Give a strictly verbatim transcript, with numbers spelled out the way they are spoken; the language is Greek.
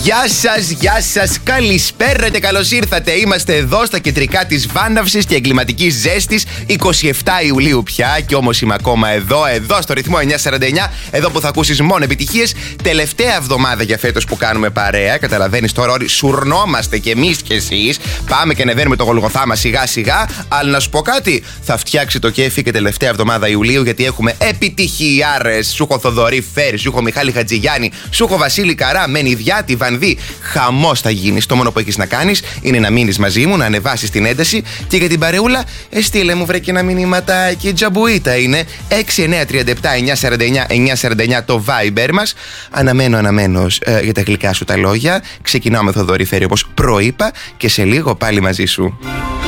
Γεια σας, γεια σας, καλησπέρα και καλώς ήρθατε. Είμαστε εδώ στα κεντρικά της βάναυσης και εγκληματικής ζέστης, εικοστή εβδόμη Ιουλίου πια, και όμως είμαι ακόμα εδώ, εδώ στο ρυθμό εννιακόσια σαράντα εννιά, εδώ που θα ακούσεις μόνο επιτυχίες. Τελευταία εβδομάδα για φέτος που κάνουμε παρέα, καταλαβαίνεις τώρα όλοι σουρνόμαστε κι εμείς κι εσείς. Πάμε και ανεβαίνουμε το Γολγοθά μας σιγά σιγά, αλλά να σου πω κάτι, θα φτιάξει το κέφι και τελευταία εβδομάδα Ιουλίου, γιατί έχουμε επιτυχιάρες. Σου έχω Θοδωρή Φέρη, σου έχω Μιχάλη Χατζηγιάννη, σου έχω Βασίλη Καρά, Μενιδιάτη, Βανδύ. Χαμός θα γίνεις. Το μόνο που έχεις να κάνεις είναι να μείνεις μαζί μου, να ανεβάσεις την ένταση, και για την παρεούλα, εστίλε μου βρε και ένα μηνύματάκι. Τζαμπουίτα είναι έξι εννιά τρία επτά εννιά σαράντα εννιά εννιά σαράντα εννιά το Viber μας. Αναμένω, αναμένω ε, για τα γλυκά σου τα λόγια. Ξεκινάω με Θοδωρή Φέρη όπως προείπα, και σε λίγο πάλι μαζί σου.